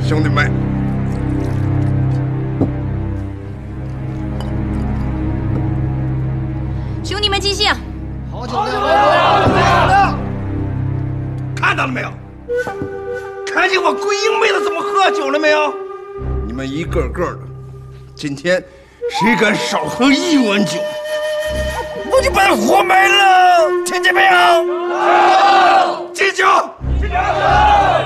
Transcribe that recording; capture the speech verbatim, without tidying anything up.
兄弟们， 兄弟们尽兴！ 好酒量，好酒量！ 看到了没有？看见我桂英妹子怎么喝酒了没有？你们一个个的，今天谁敢少喝一碗酒，我就把他活埋了！听见没有？记住。